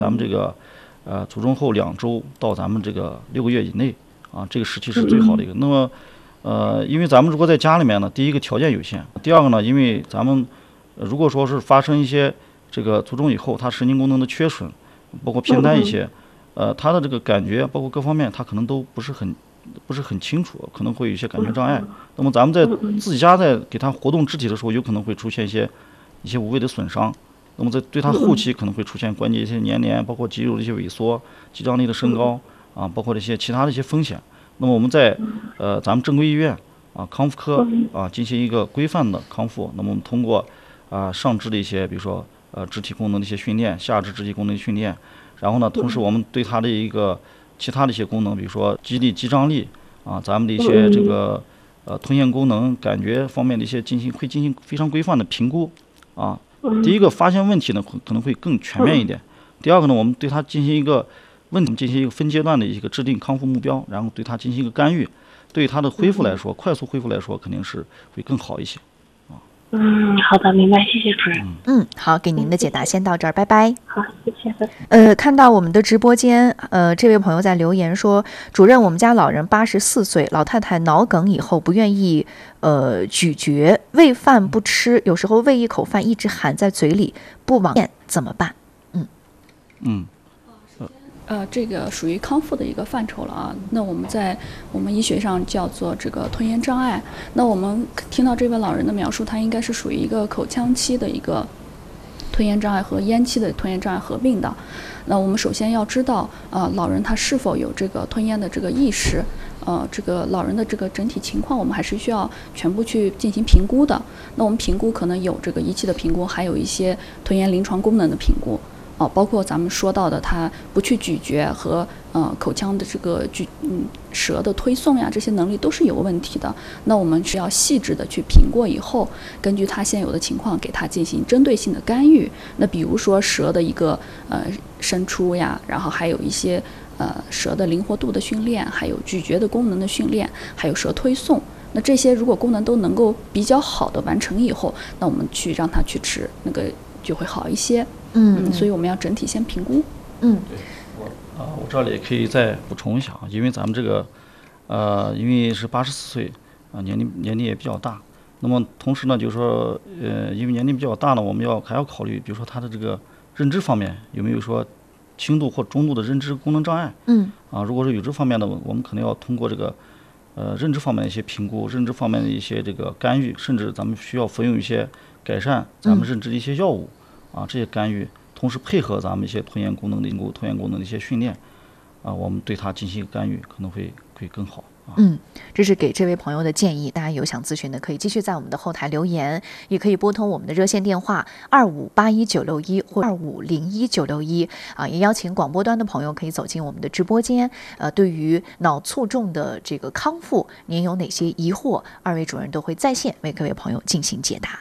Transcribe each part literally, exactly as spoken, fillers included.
咱们这个呃卒中后两周到咱们这个六个月以内啊，这个时期是最好的一个。那么呃，因为咱们如果在家里面呢，第一个条件有限，第二个呢，因为咱们、呃、如果说是发生一些这个卒中以后，它神经功能的缺损，包括偏瘫一些，呃，它的这个感觉包括各方面，它可能都不是很不是很清楚，可能会有一些感觉障碍。那么咱们在自己家在给它活动肢体的时候，有可能会出现一些一些无谓的损伤。那么在对它后期可能会出现关节一些粘连，包括肌肉的一些萎缩、肌张力的升高啊，包括这些其他的一些风险。那么我们在呃咱们正规医院啊康复科啊进行一个规范的康复。那么我们通过啊上肢的一些比如说呃肢体功能的一些训练，下肢肢体功能的训练，然后呢同时我们对它的一个其他的一些功能，比如说肌力、肌张力啊，咱们的一些这个呃吞咽功能、感觉方面的一些进行会进行非常规范的评估啊。第一个发现问题呢可能会更全面一点，第二个呢我们对它进行一个问题进行一个分阶段的一个制定康复目标，然后对它进行一个干预，对它的恢复来说，快速恢复来说肯定是会更好一些。 嗯，好的，明白，谢谢主任。 嗯，好，给您的解答先到这儿，拜拜。 好，谢谢。 呃，看到我们的直播间，呃，这位朋友在留言说，主任，我们家老人八十四岁，老太太脑梗以后不愿意呃咀嚼，喂饭不吃，有时候喂一口饭一直含在嘴里不往咽，怎么办？嗯嗯。 呃，这个属于康复的一个范畴了啊。那我们在我们医学上叫做这个吞咽障碍。那我们听到这位老人的描述，他应该是属于一个口腔期的一个吞咽障碍和咽期的吞咽障碍合并的。那我们首先要知道，呃，老人他是否有这个吞咽的这个意识，呃，这个老人的这个整体情况，我们还是需要全部去进行评估的。那我们评估可能有这个仪器的评估，还有一些吞咽临床功能的评估。哦，包括咱们说到的，他不去咀嚼和呃口腔的这个咀嗯舌的推送呀，这些能力都是有问题的。那我们是要细致的去评过以后，根据他现有的情况，给他进行针对性的干预。那比如说舌的一个呃伸出呀，然后还有一些呃舌的灵活度的训练，还有咀嚼的功能的训练，还有舌推送。那这些如果功能都能够比较好的完成以后，那我们去让他去吃那个就会好一些。嗯, 嗯，所以我们要整体先评估。 嗯， 对，我啊、呃，我这里可以再补充一下啊，因为咱们这个，呃，因为是八十四岁啊，年龄年龄也比较大。那么同时呢，就是说，呃，因为年龄比较大呢，我们要还要考虑，比如说他的这个认知方面有没有说轻度或中度的认知功能障碍。 嗯， 啊，如果是有这方面的，我们可能要通过这个，呃，认知方面的一些评估，认知方面的一些这个干预，甚至咱们需要服用一些改善咱们认知的一些药物。嗯啊，这些干预，同时配合咱们一些吞咽功能、凝固吞咽功能的一些训练，啊，我们对它进行一个干预，可能会会更好。啊、 嗯，这是给这位朋友的建议。大家有想咨询的，可以继续在我们的后台留言，也可以拨通我们的热线电话二五八一九六一或二五零一九六一啊。也邀请广播端的朋友可以走进我们的直播间。呃，对于脑卒中的这个康复，您有哪些疑惑？二位主任都会在线为各位朋友进行解答。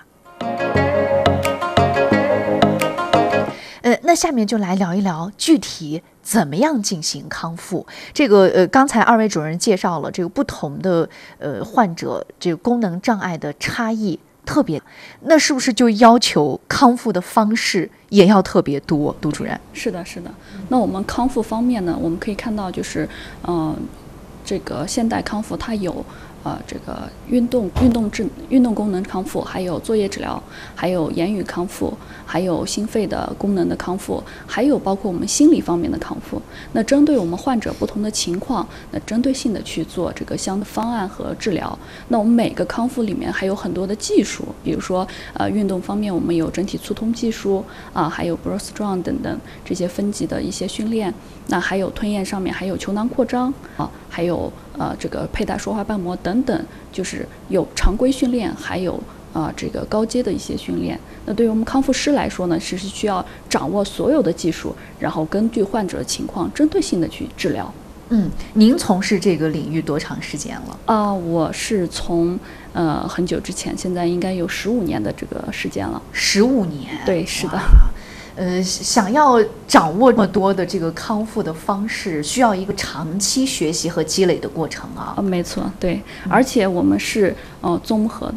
呃，那下面就来聊一聊具体怎么样进行康复。这个呃，刚才二位主任介绍了这个不同的呃患者这个功能障碍的差异特别，那是不是就要求康复的方式也要特别多？杜主任？ 是的，是的。那我们康复方面呢，我们可以看到就是，嗯、呃，这个现代康复它有。呃，这个运动、运动治、运动功能康复，还有作业治疗，还有言语康复，还有心肺的功能的康复，还有包括我们心理方面的康复。那针对我们患者不同的情况，那针对性的去做这个相的方案和治疗。那我们每个康复里面还有很多的技术，比如说呃运动方面，我们有整体促通技术啊、呃，还有 Broad Strong 等等这些分级的一些训练。那还有吞咽上面还有球囊扩张啊，还有呃这个佩戴说话瓣膜等等，就是有常规训练，还有啊、呃、这个高阶的一些训练。那对于我们康复师来说呢，是需要掌握所有的技术，然后根据患者的情况针对性的去治疗。 嗯，您从事这个领域多长时间了？ 啊、呃，我是从呃很久之前，现在应该有十五年的这个时间了。 十五年？ 对，是的。 呃，想要掌握这么多的这个康复的方式，需要一个长期学习和积累的过程啊。 啊，没错，对，而且我们是呃综合的。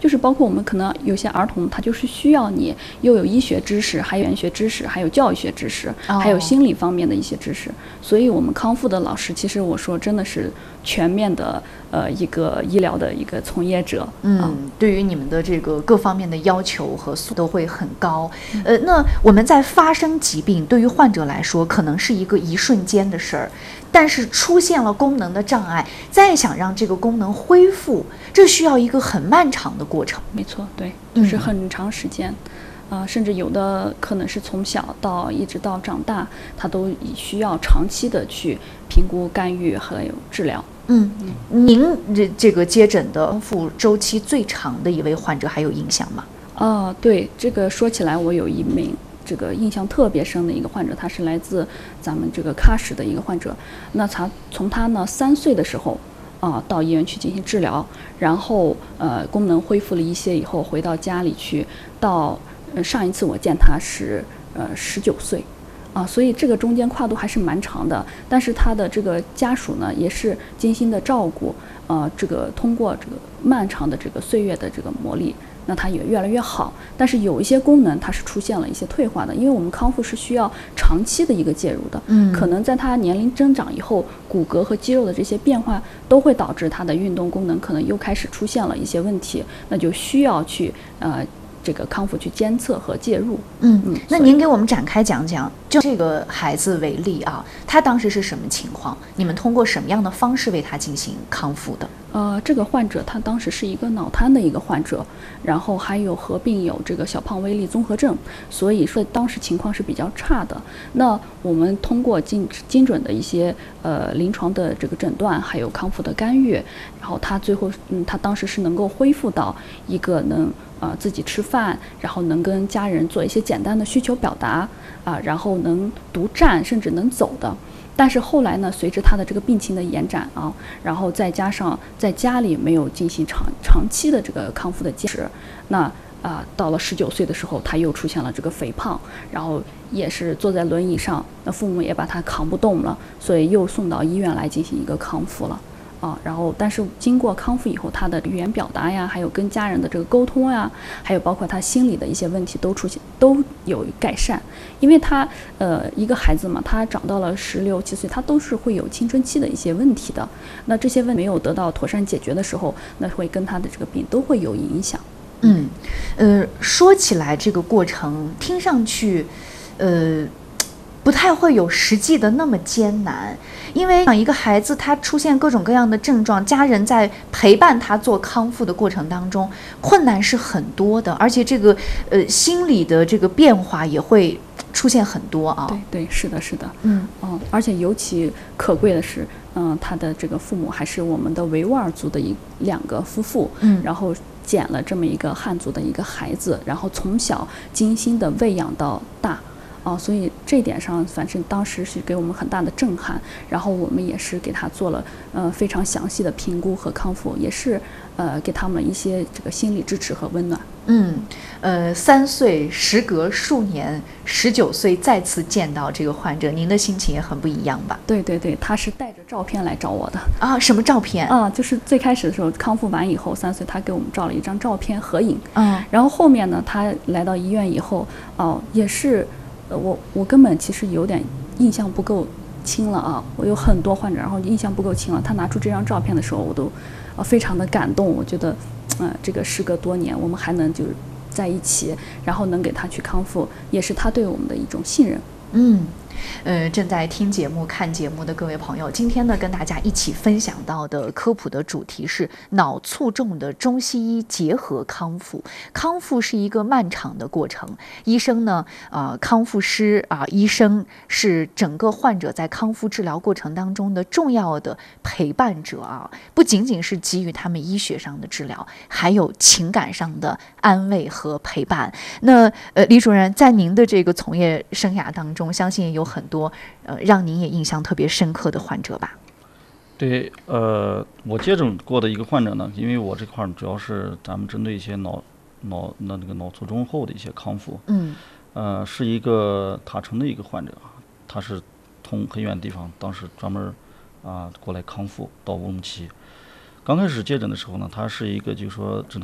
就是包括我们可能有些儿童，他就是需要你又有医学知识，还有语言学知识，还有教育学知识， 哦、 还有心理方面的一些知识。所以我们康复的老师，其实我说真的是全面的呃一个医疗的一个从业者。 嗯， 啊、 对于你们的这个各方面的要求和素都会很高。呃，那我们在发生疾病，对于患者来说可能是一个一瞬间的事儿，但是出现了功能的障碍，再想让这个功能恢复，这需要一个很漫长的过程。 没错，对，就是很长时间。嗯啊、呃，甚至有的可能是从小到一直到长大，他都需要长期的去评估、干预还有治疗。 嗯，您这这个接诊的康复周期最长的一位患者还有印象吗？ 啊，对，这个说起来，我有一名这个印象特别深的一个患者，他是来自咱们这个喀什的一个患者。那他从他呢三岁的时候啊、呃、到医院去进行治疗，然后呃功能恢复了一些以后回到家里去，到呃上一次我见他是呃十九岁。啊，所以这个中间跨度还是蛮长的，但是他的这个家属呢，也是精心的照顾，呃，这个通过这个漫长的这个岁月的这个磨砺，那他也越来越好。但是有一些功能它是出现了一些退化的，因为我们康复是需要长期的一个介入的， 嗯， 可能在他年龄增长以后，骨骼和肌肉的这些变化都会导致他的运动功能可能又开始出现了一些问题，那就需要去呃。这个康复去监测和介入。 嗯嗯，那您给我们展开讲讲，就这个孩子为例啊，他当时是什么情况？你们通过什么样的方式为他进行康复的？ 呃，这个患者他当时是一个脑瘫的一个患者，然后还有合并有这个小胖微粒综合症，所以说当时情况是比较差的。那我们通过精精准的一些呃临床的这个诊断，还有康复的干预，然后他最后嗯，他当时是能够恢复到一个能呃自己吃饭，然后能跟家人做一些简单的需求表达啊、呃，然后能独站甚至能走的。但是后来呢，随着他的这个病情的延展啊，然后再加上在家里没有进行长长期的这个康复的坚持，那啊、呃、到了十九岁的时候，他又出现了这个肥胖，然后也是坐在轮椅上，那父母也把他扛不动了，所以又送到医院来进行一个康复了。啊，然后但是经过康复以后，他的语言表达呀，还有跟家人的这个沟通呀，还有包括他心理的一些问题都出现，都有改善。因为他呃一个孩子嘛，他长到了十六七岁，他都是会有青春期的一些问题的。那这些问题没有得到妥善解决的时候，那会跟他的这个病都会有影响。 嗯，呃，说起来这个过程听上去，呃。不太会有实际的那么艰难，因为一个孩子他出现各种各样的症状，家人在陪伴他做康复的过程当中，困难是很多的，而且这个呃心理的这个变化也会出现很多啊。 对对，是的，是的， 嗯嗯，而且尤其可贵的是，嗯，他的这个父母还是我们的维吾尔族的一两个夫妇， 嗯， 然后捡了这么一个汉族的一个孩子，然后从小精心的喂养到大。哦，所以这点上，反正当时是给我们很大的震撼。然后我们也是给他做了呃非常详细的评估和康复，也是呃给他们一些这个心理支持和温暖。 嗯，呃，三岁时隔数年，十九岁再次见到这个患者，您的心情也很不一样吧？ 对对对，他是带着照片来找我的啊，什么照片？ 啊，就是最开始的时候康复完以后，三岁他给我们照了一张照片合影。 嗯， 然后后面呢，他来到医院以后，哦，也是。呃，我我根本其实有点印象不够清了啊！我有很多患者，然后印象不够清了。他拿出这张照片的时候，我都呃非常的感动。我觉得，嗯、呃，这个时隔多年，我们还能就是在一起，然后能给他去康复，也是他对我们的一种信任。 嗯。呃，正在听节目、看节目的各位朋友，今天呢，跟大家一起分享到的科普的主题是脑卒中的中西医结合康复。康复是一个漫长的过程，医生呢，呃，康复师啊、呃，医生是整个患者在康复治疗过程当中的重要的陪伴者啊，不仅仅是给予他们医学上的治疗，还有情感上的安慰和陪伴。那呃，李主任在您的这个从业生涯当中，相信有很多呃让您也印象特别深刻的患者吧？ 对，呃，我接诊过的一个患者呢，因为我这块主要是咱们针对一些脑脑那那个脑卒中后的一些康复， 嗯， 呃，是一个塔城的一个患者，他是从很远的地方，当时专门啊、呃、过来康复到乌鲁木齐。刚开始接诊的时候呢，他是一个就是说只能